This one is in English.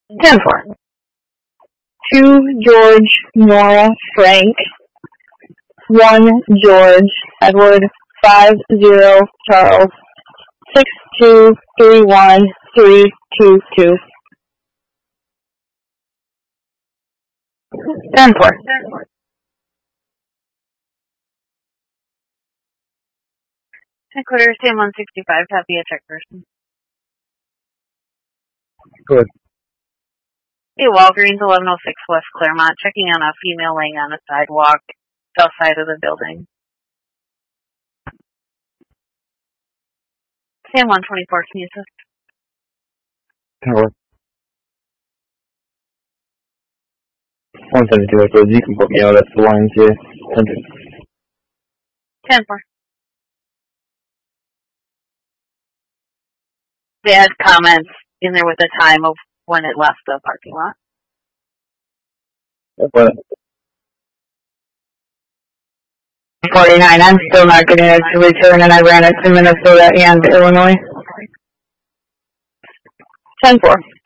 10-4. To George, Nora, Frank. 1 George, Edward, 50 Charles, 6231322. 10-4. Headquarters, Sam 165, happy a check person. Good. Hey, Walgreens, 1106 West Claremont, checking on a female laying on a sidewalk, south side of the building. Sam 124, can you assist? Tower. 172, so you can put me out at the lines here. 10-4. They had comments in there with the time of when it left the parking lot. What? 49, I'm still not getting it to return, and I ran it to Minnesota and Illinois. 10-4.